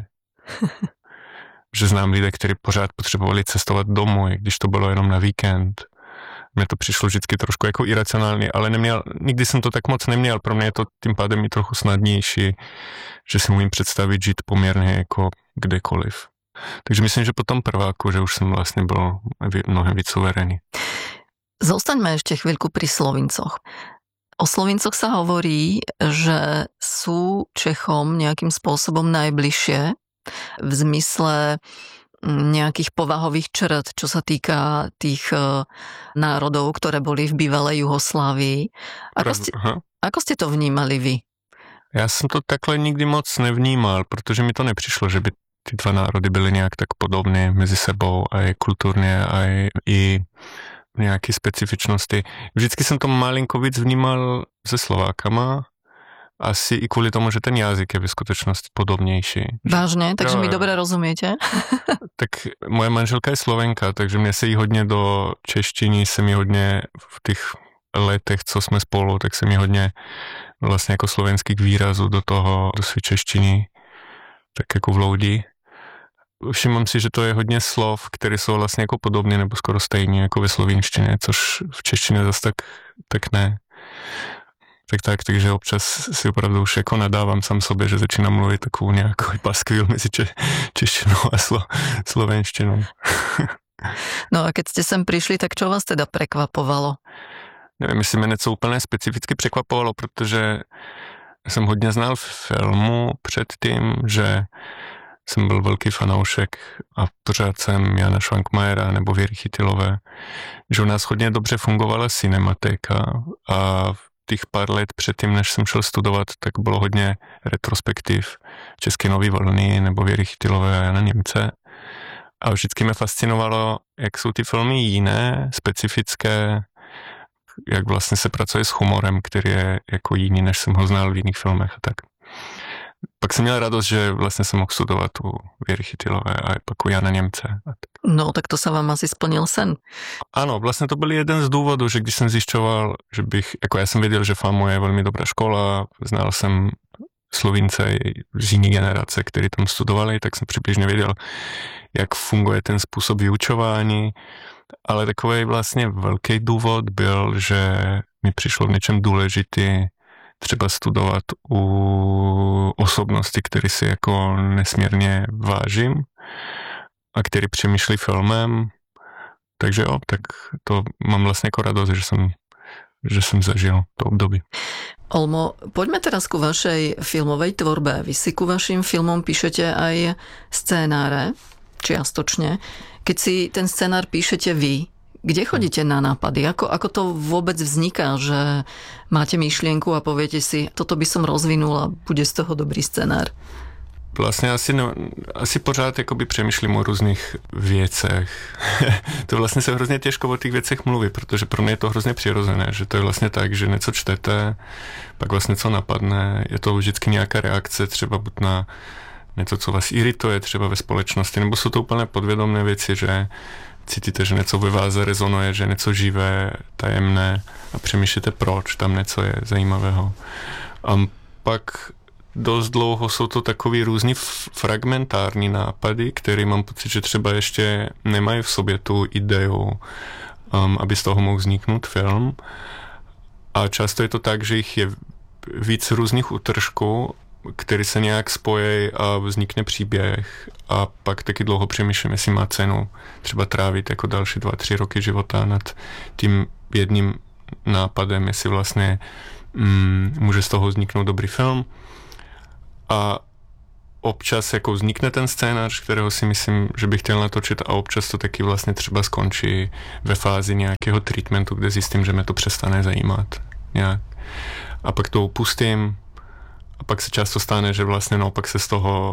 Že znám lidé, kteří pořád potřebovali cestovat domů, když to bylo jenom na víkend. Mně to přišlo vždycky trošku jako iracionální, ale nikdy jsem to tak moc neměl. Pro mě je to tím pádem i trochu snadnější, že si umím představit žít poměrně jako kdekoliv. Takže myslím, že po tom prváku, že už jsem vlastně byl mnohem víc suverénny. Zostaňme ešte chvíľku pri Slovincoch. O Slovincoch sa hovorí, že sú Čechom nejakým spôsobom najbližšie v zmysle nejakých povahových črt, čo sa týka tých národov, ktoré boli v bývalej Juhoslávii. Ako ste to vnímali vy? Já jsem to takhle nikdy moc nevnímal, protože mi to nepřišlo, že by ty dva národy byly nějak tak podobné mezi sebou a i kulturně a i nějaké specifičnosti. Vždycky jsem to malinko víc vnímal se Slovákama, asi i kvůli tomu, že ten jazyk je ve skutečnosti podobnější. Vážně? Takže mi dobře rozumíte? Tak moje manželka je Slovenka, takže mě se jí hodně do češtiny, se mi hodně v těch letech, co jsme spolu, tak se mi hodně vlastně jako slovenských výrazů do své češtiny tak jako vloudí. Všimám si, že to je hodně slov, které jsou vlastně jako podobně nebo skoro stejně jako ve slovinštině, což v češtině zase tak ne. Takže občas si opravdu už jako nadávám sám sobě, že začínám mluvit takovou nějakou paskvil mezi češtinou a slovenštinou. No a keď ste sem prišli, tak čo vás teda prekvapovalo? Nevím, jestli mě něco úplně specificky překvapovalo, protože jsem hodně znal filmu předtím, že jsem byl velký fanoušek a pořád jsem Jana Švankmajera nebo Věry Chytilové, že u nás hodně dobře fungovala cinematéka a v těch pár let předtím, než jsem šel studovat, tak bylo hodně retrospektiv České nový vlny nebo Věry Chytilové a Jana Němce. A vždycky mě fascinovalo, jak jsou ty filmy jiné, specifické, jak vlastně se pracuje s humorem, který je jako jiný, než jsem ho znal v jiných filmech a tak. Pak jsem měl radost, že vlastně jsem mohl studovat u Věry Chytilové a pak u Jana Němce. No, tak to se vám asi splnil sen. Ano, vlastně to byl jeden z důvodů, že když jsem zjišťoval, že bych, jako já jsem věděl, že FAMU je velmi dobrá škola, znal jsem Slovince z jiné generace, kteří tam studovali, tak jsem přibližně věděl, jak funguje ten způsob vyučování, ale takový vlastně velký důvod byl, že mi přišlo v něčem důležitý třeba studovat u osobnosti, které si jako nesmírně vážím a který přemýšlí filmem. Takže jo, tak to mám vlastně jako radost, že jsem zažil to období. Olmo, poďme teraz ku vašej filmovej tvorbe. Vy si ku vašim filmom píšete aj scénáre, čiastočne. Keď si ten scénár píšete vy, kde chodíte na nápady? Ako to vôbec vzniká, že máte myšlienku a poviete si, toto by som rozvinul a bude z toho dobrý scénár? Vlastně asi pořád jakoby přemýšlím o různých věcech. To vlastně se hrozně těžko o těch věcech mluví, protože pro mě je to hrozně přirozené, že to je vlastně tak, že něco čtete, pak vlastně co napadne, je to vždycky nějaká reakce, třeba buď na něco, co vás irituje třeba ve společnosti, nebo jsou to úplně podvědomné věci, že cítíte, že něco ve vás rezonuje, že něco živé, tajemné a přemýšlíte, proč tam něco je zajímavého. A pak dost dlouho jsou to takový různý fragmentární nápady, které mám pocit, že třeba ještě nemají v sobě tu ideu, aby z toho mohl vzniknout film. A často je to tak, že jich je víc různých útržků, které se nějak spojí a vznikne příběh a pak taky dlouho přemýšlím, jestli má cenu třeba trávit jako další 2-3 roky života nad tím jedním nápadem, jestli vlastně může z toho vzniknout dobrý film. A občas jako vznikne ten scénář, kterého si myslím, že bych chtěl natočit a občas to taky vlastně třeba skončí ve fázi nějakého treatmentu, kde zjistím, že mě to přestane zajímat nějak. A pak to opustím a pak se často stane, že vlastně naopak se z toho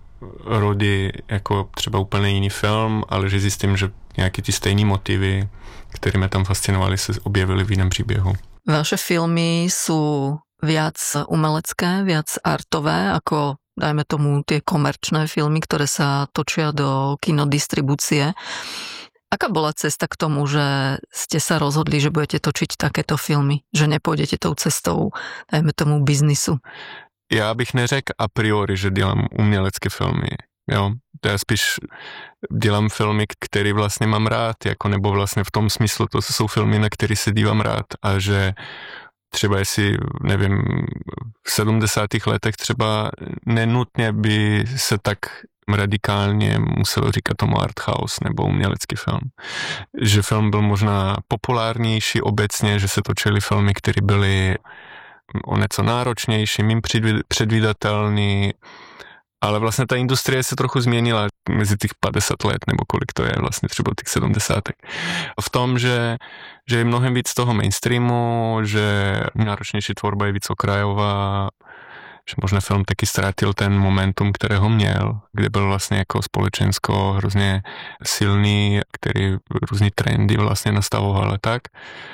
rodí jako třeba úplně jiný film, ale že zjistím, že nějaké ty stejné motivy, které mě tam fascinovaly, se objevily v jiném příběhu. Vaše filmy sú viac umelecké, viac artové, ako dajme tomu tie komerčné filmy, ktoré sa točia do kinodistribúcie. Aká bola cesta k tomu, že ste sa rozhodli, že budete točiť takéto filmy? Že nepôjdete tou cestou, dajme tomu, biznisu? Já bych neřekl a priori, že dělám umělecké filmy. Jo? Já spíš dělám filmy, které vlastně mám rád, jako, nebo vlastně v tom smyslu, to jsou filmy, na které se dívám rád a že třeba jestli, nevím, v 70. letech třeba nenutně by se tak radikálně muselo říkat tomu art house nebo umělecký film. Že film byl možná populárnější obecně, že se točily filmy, které byly o něco náročnější, méně předvídatelný, ale vlastně ta industrie se trochu změnila mezi těch 50 let, nebo kolik to je vlastně třeba těch 70. V tom, že je mnohem víc toho mainstreamu, že náročnější tvorba je víc okrajová, že možná film taky ztratil ten momentum, kterého měl, kde byl vlastně jako společensko hrozně silný, který různý trendy vlastně nastavoval a tak.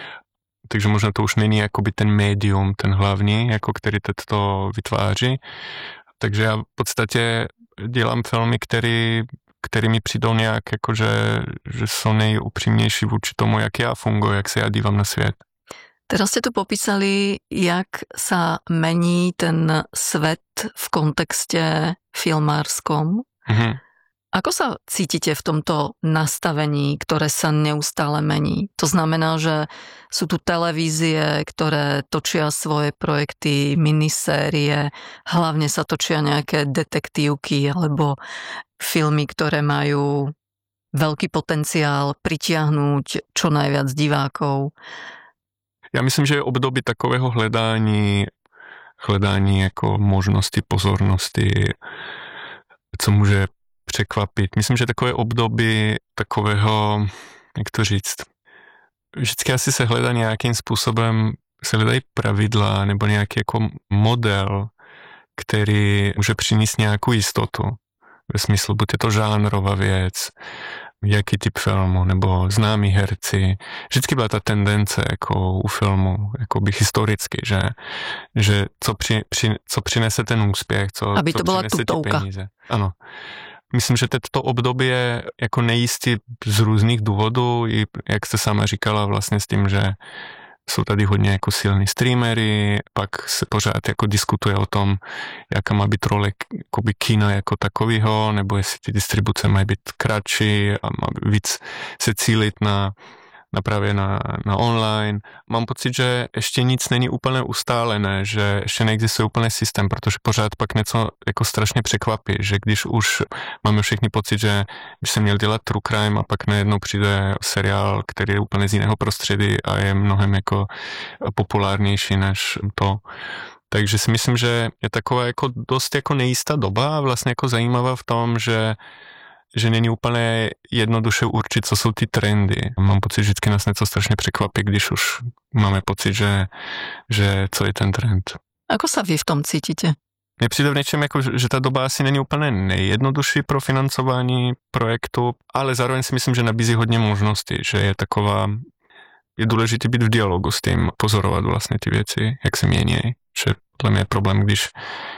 Takže možná to už není jakoby ten médium, ten hlavní, jako který to vytváří. Takže já v podstatě dělám filmy, které mi přijdou nějak jakože, že jsou nejupřímnější vůči tomu, jak já funguji, jak se já dívám na svět. Teraz ste tu popísali, jak sa mení ten svet v kontexte filmárskom. Mhm. Ako sa cítite v tomto nastavení, ktoré sa neustále mení? To znamená, že sú tu televízie, ktoré točia svoje projekty, minisérie, hlavne sa točia nejaké detektívky alebo filmy, ktoré majú veľký potenciál pritiahnuť čo najviac divákov. Já myslím, že je období takového hledání jako možnosti, pozornosti, co může překvapit. Myslím, že takové období takového, jak to říct, vždycky asi se hledá nějakým způsobem, se hledají pravidla nebo nějaký jako model, který může přinést nějakou jistotu. Ve smyslu, buď je to žánrová věc, jaký typ filmu, nebo známí herci. Vždycky byla ta tendence jako u filmu, jako by historicky, že co přinese ten úspěch, co přinese ty peníze. Ano. Myslím, že toto období je jako nejistý z různých důvodů, i jak jste sama říkala vlastně s tím, že jsou tady hodně jako silní streamery, pak se pořád jako diskutuje o tom, jaká má být role jakoby kina jako takového, nebo jestli ty distribuce mají být kratší a má víc se cílit právě na online. Mám pocit, že ještě nic není úplně ustálené, že ještě neexistuje úplný systém, protože pořád pak něco jako strašně překvapí, že když už máme všichni pocit, že by se měl dělat true crime a pak najednou přijde seriál, který je úplně z jiného prostředí a je mnohem jako populárnější než to. Takže si myslím, že je taková jako dost jako nejistá doba a vlastně jako zajímavá v tom, že není úplně jednoduše určit, co jsou ty trendy. Mám pocit, že vždycky nás něco strašně překvapí, když už máme pocit, že co je ten trend. Ako sa vy v tom cítite? Mně přijde v něčem, jako, že ta doba asi není úplně nejjednodušší pro financování projektu, ale zároveň si myslím, že nabízí hodně možností, že je taková, je důležité být v dialogu s tím, pozorovat vlastně ty věci, jak se mění, že podle mě je problém, když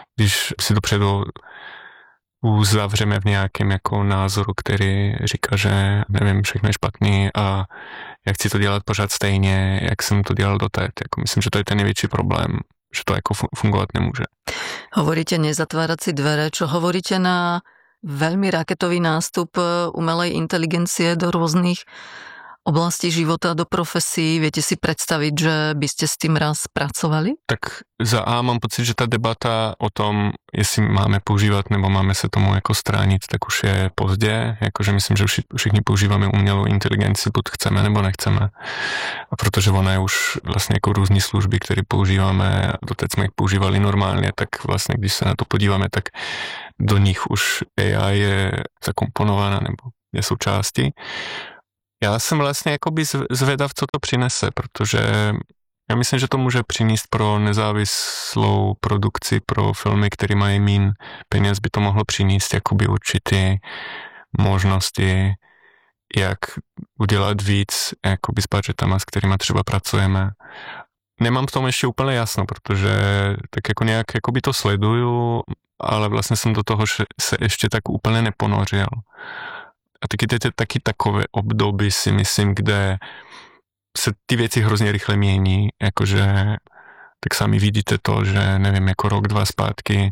si dopředu uzavřeme v nějakém jako názoru, který říká, že nevím, všechno je špatný a já chci to dělat pořád stejně, jak jsem to dělal doteď. Jako myslím, že to je ten největší problém, že to jako fungovat nemůže. Hovoríte nezatvárať si dvere, čo hovoríte na veľmi raketový nástup umelej inteligencie do rôznych oblastí života, do profesí. Viete si predstaviť, že by ste s tým raz pracovali? Tak za A mám pocit, že ta debata o tom, jestli máme používat nebo máme se tomu jako stránit, tak už je pozdě. Jakože myslím, že všichni používáme umělou inteligenci, buď chceme nebo nechceme. A protože ona je už vlastně jako různý služby, které používáme, doteď jsme jich používali normálně, tak vlastně když se na to podíváme, tak do nich už AI je zakomponována nebo je součástí. Já jsem vlastně jakoby zvědav, co to přinese, protože já myslím, že to může přinést pro nezávislou produkci, pro filmy, které mají mín peněz, by to mohlo přinést jakoby určitý možnosti, jak udělat víc jakoby s budgetama, s kterýma třeba pracujeme. Nemám v tom ještě úplně jasno, protože tak jako nějak jakoby to sleduju, ale vlastně jsem do toho se ještě tak úplně neponořil. A taky takové období si myslím, kde se ty věci hrozně rychle mění, jakože tak sami vidíte to, že nevím, jako rok, 2 zpátky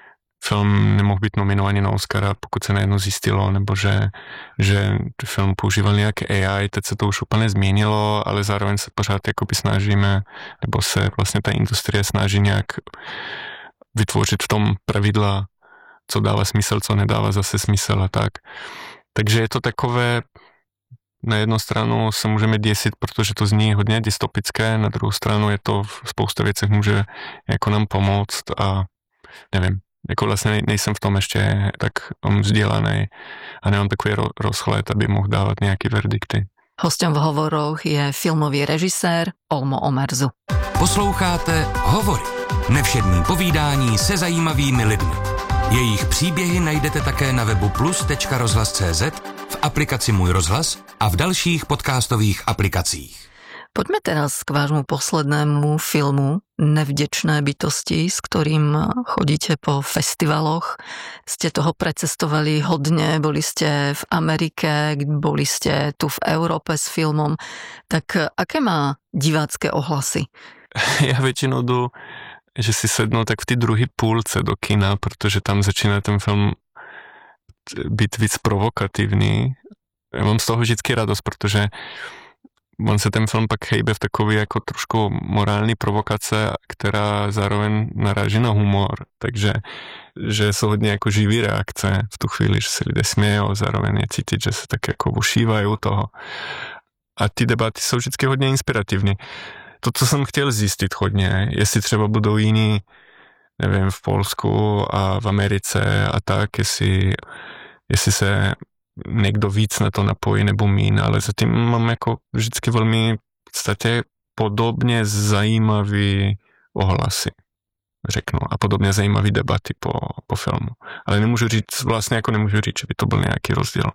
film nemohl být nominovaný na Oscara, pokud se najednou zjistilo, nebo že film používal nějaké AI, teď se to už úplně změnilo, ale zároveň se pořád jakoby snažíme, nebo se vlastně ta industrie snaží nějak vytvořit v tom pravidla, co dává smysl, co nedává zase smysl a tak. Takže je to takové, na jednu stranu se můžeme děsit, protože to zní hodně dystopické, na druhou stranu je to v spousta věcech může jako nám pomoct a nevím, jako vlastně nejsem v tom ještě tak vzdělaný a nemám takový rozhled, aby mohl dávat nějaké verdikty. Hostem v hovoroch je filmový režisér Olmo Omerzu. Posloucháte Hovory. Nevšední povídání se zajímavými lidmi. Jejich příběhy najdete také na webu plus.rozhlas.cz, v aplikaci Můj rozhlas a v dalších podcastových aplikacích. Poďme teraz k vášmu poslednému filmu Nevděčné bytosti, s ktorým chodíte po festivaloch. Ste toho precestovali hodne, boli ste v Amerike, boli ste tu v Európe s filmom. Tak aké má divácké ohlasy? Já většinou jdu, že si sednu tak v té druhé půlce do kina, protože tam začíná ten film být víc provokativní. Já mám z toho vždycky radost, protože on se ten film pak hejbe v takový jako trošku morální provokace, která zároveň naráží na humor, takže že jsou hodně jako živý reakce v tu chvíli, že se lidé smějou, zároveň je cítit, že se tak jako ušívají toho. A ty debaty jsou vždycky hodně inspirativní. To, co jsem chtěl zjistit hodně, jestli třeba budou jiní, nevím, v Polsku a v Americe a tak, jestli se někdo víc na to napojí nebo mín, ale zatím mám jako vždycky velmi v podstatě podobně zajímavý ohlasy, řeknu, a podobně zajímavý debaty po filmu. Ale nemůžu říct, že by to byl nějaký rozdíl.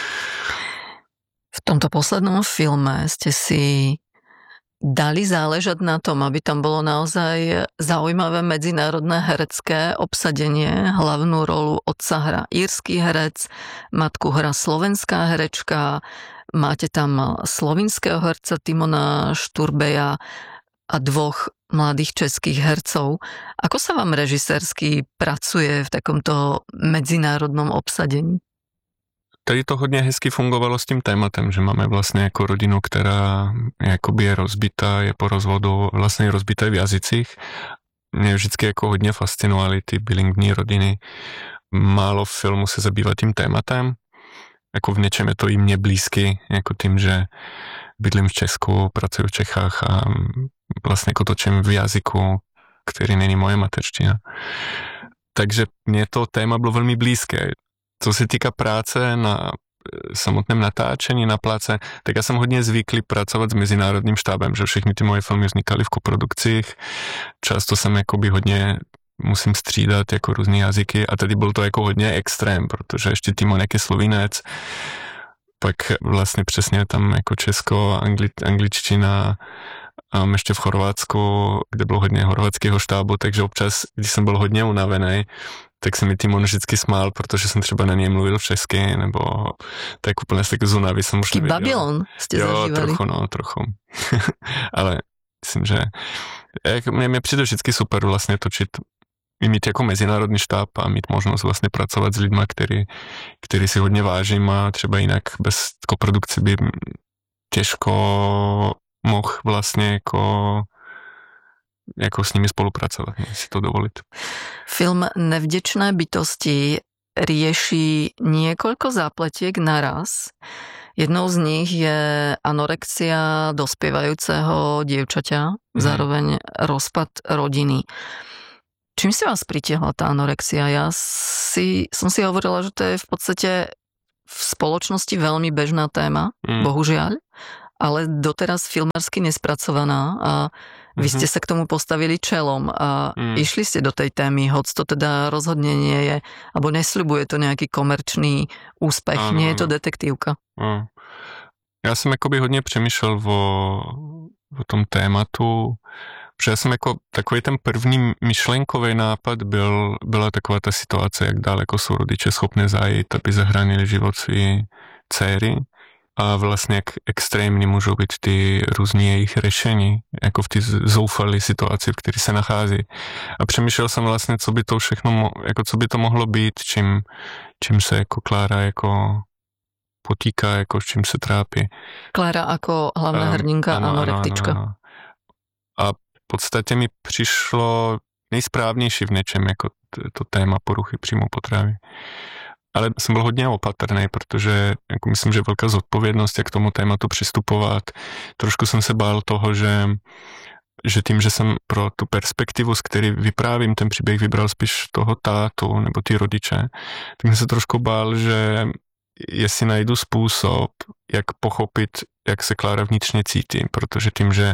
V tomto poslednom filme ste si dali záležať na tom, aby tam bolo naozaj zaujímavé medzinárodné herecké obsadenie. Hlavnú rolu otca hrá írsky herec, matku hrá slovenská herečka, máte tam slovinského herca Timona Šturbeja a 2 mladých českých hercov. Ako sa vám režisérsky pracuje v takomto medzinárodnom obsadení? Tady to hodně hezky fungovalo s tím tématem, že máme vlastně jako rodinu, která jakoby je rozbitá, je po rozvodu, vlastně rozbitá v jazycích. Mě vždycky jako hodně fascinovaly ty bilingvní rodiny. Málo filmu se zabývá tím tématem. Jako v něčem je to i mně blízky, jako tím, že bydlím v Česku, pracuji v Čechách a vlastně jako točím v jazyku, který není moje mateřština. Takže mně to téma bylo velmi blízké. Co se týká práce na samotném natáčení na pláce, tak já jsem hodně zvyklý pracovat s mezinárodním štábem, že všechny ty moje filmy vznikaly v koprodukcích. Často jsem jakoby hodně musím střídat jako různé jazyky a tady byl to jako hodně extrém, protože ještě Timonek je Slovinec, pak vlastně přesně tam jako Česko, angličtina, a ještě v Chorvatsku, kde bylo hodně chorvatského štábu, takže občas, když jsem byl hodně unavený, tak se mi Timon vždycky smál, protože jsem třeba na něj mluvil v česky, nebo tak úplně z tak z únavy jsem už nevěděl. Babylon jste zažívali. Trochu. Ale myslím, že mě přijde vždycky super vlastně točit mít jako mezinárodní štáb a mít možnost vlastně pracovat s lidma, který si hodně vážím a třeba jinak bez koprodukce by těžko mohl vlastně jako s nimi spolupracovat, si to dovolit. Film Nevděčné bytosti rieši niekoľko zápletiek naraz. Jednou z nich je anorexia dospievajúceho dievčaťa, zároveň rozpad rodiny. Čím si vás pritiahla tá anorexia? Som si hovorila, že to je v podstate v spoločnosti veľmi bežná téma, bohužiaľ, ale doteraz filmársky nespracovaná a vy ste sa k tomu postavili čelom a išli ste do tej témy, hoď to teda rozhodne nie je, alebo nesľubuje to nejaký komerčný úspech, nie je to detektívka. Já jsem jakoby hodně přemýšlel o tom tématu, protože já jsem jako takový ten první myšlenkový nápad byla taková ta situace, jak daleko jsou rodiče schopné zajít, aby zachránili život své dcery a vlastně jak extrémní můžou být ty různý jejich řešení, jako v té zoufalé situaci, v které se nachází. A přemýšlel jsem vlastně, co by to všechno, jako co by to mohlo být, čím se jako Klára jako potýká, jako s čím se trápí. Klára jako hlavná hrdinka anorektička. Ano. A v podstatě mi přišlo nejsprávnější v něčem, jako to téma poruchy příjmu potravy. Ale jsem byl hodně opatrný, protože jako myslím, že velká zodpovědnost, jak k tomu tématu přistupovat. Trošku jsem se bál toho, že tím, že jsem pro tu perspektivu, z který vyprávím ten příběh, vybral spíš toho tátu nebo ty rodiče, tak jsem se trošku bál, že jestli najdu způsob, jak pochopit, jak se Klára vnitřně cítí, protože tím, že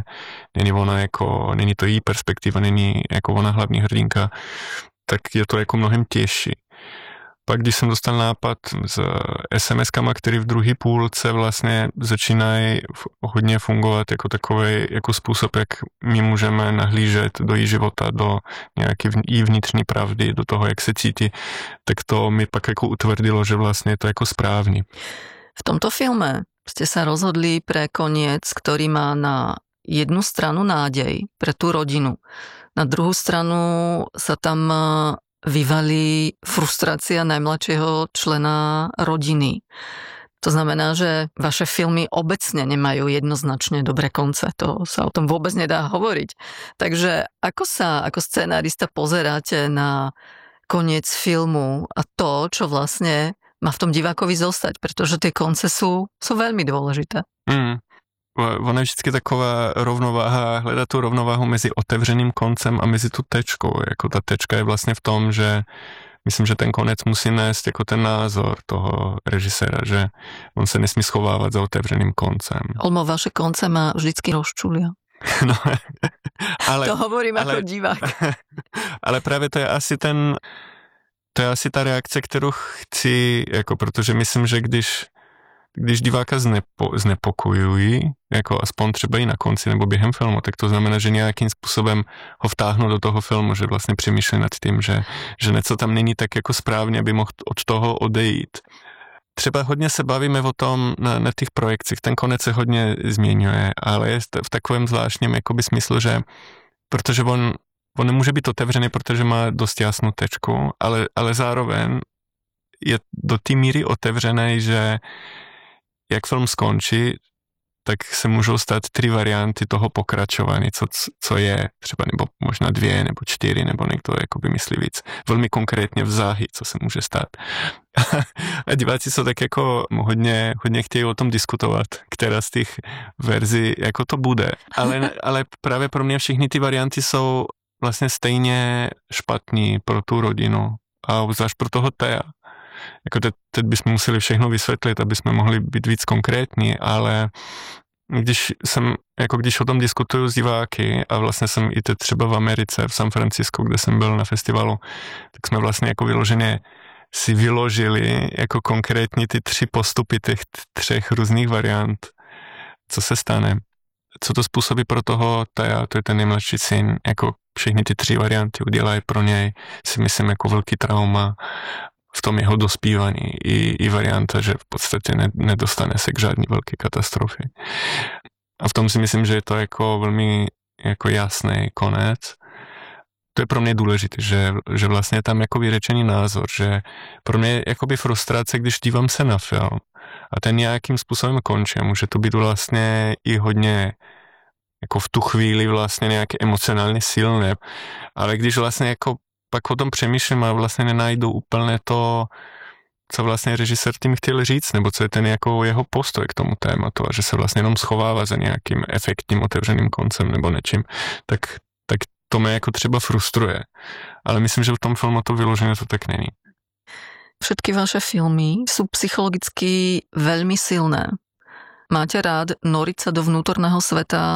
není to její perspektiva, není jako ona hlavní hrdinka, tak je to jako mnohem těžší. Pak, když jsem dostal nápad s SMS-kama, který v druhé půlce vlastně začínají hodně fungovat jako takový jako způsob, jak my můžeme nahlížet do její života, do nějaké její vnitřní pravdy, do toho, jak se cítí, tak to mi pak jako utvrdilo, že vlastně je to jako správný. V tomto filme ste sa rozhodli pre koniec, ktorý má na jednu stranu nádej pre tú rodinu. Na druhú stranu sa tam vyvalí frustrácia najmladšieho člena rodiny. To znamená, že vaše filmy obecne nemajú jednoznačne dobré konce. To sa o tom vôbec nedá hovoriť. Takže ako sa ako scenárista pozeráte na koniec filmu a to, čo vlastne má v tom divákovi zostať, pretože tie konce sú veľmi dôležité. Ona je vždycky taková rovnováha, hledat tu rovnováhu mezi otevřeným koncem a mezi tu tečkou. Jako ta tečka je vlastně v tom, že myslím, že ten konec musí nést jako ten názor toho režiséra, že on se nesmí schovávat za otevřeným koncem. Olmo, vaše konce ma vždycky rozčulia. No, ale, to hovorím ako divák. Ale právě to je asi ta reakce, kterou chci, jako protože myslím, že když diváka znepokojují, jako aspoň třeba i na konci nebo během filmu, tak to znamená, že nějakým způsobem ho vtáhnu do toho filmu, že vlastně přemýšlí nad tím, že něco tam není tak jako správně, aby mohl od toho odejít. Třeba hodně se bavíme o tom na těch projekcích, ten konec se hodně změňuje, ale je v takovém zvláštním jakoby smyslu, že protože on nemůže být otevřený, protože má dost jasnou tečku, ale zároveň je do té míry otevřený, že jak film skončí, tak se můžou stát 3 varianty toho pokračování, co je třeba nebo možná 2 nebo 4, nebo někdo jakoby myslí víc. Velmi konkrétně v záhy, co se může stát. A diváci jsou tak jako hodně chtějí o tom diskutovat, která z těch verzí jako to bude. Ale právě pro mě všechny ty varianty jsou vlastně stejně špatný pro tu rodinu a zvlášť pro toho Thea. Jako teď bychom museli všechno vysvětlit, aby jsme mohli být víc konkrétní, ale když o tom diskutuju s diváky a vlastně jsem i teď třeba v Americe, v San Francisco, kde jsem byl na festivalu, tak jsme vlastně jako vyloženě si vyložili jako konkrétně ty 3 postupy těch 3 různých variant, co se stane, co to způsobí pro toho Thea, to je ten nejmladší syn, jako všechny ty 3 varianty udělají pro něj, si myslím, jako velký trauma v tom jeho dospívání i varianta, že v podstatě nedostane se k žádný velké katastrofě. A v tom si myslím, že je to jako velmi jako jasný konec. to je pro mě důležité, že vlastně tam jako vyřečený názor, že pro mě je jakoby frustrace, když dívám se na film a ten nějakým způsobem končí. Může to být vlastně i hodně jako v tu chvíli vlastně nějaké emocionálně silné, ale když vlastně jako pak o tom přemýšlím a vlastně nenajdu úplně to, co vlastně režisér tím chtěl říct, nebo co je ten jako jeho postoj k tomu tématu a že se vlastně jenom schovává za nějakým efektním otevřeným koncem nebo něčím, tak to mě jako třeba frustruje. Ale myslím, že v tom filmu to vyloženě to tak není. Všetky vaše filmy sú psychologicky veľmi silné. Máte rád noriť sa do vnútorného sveta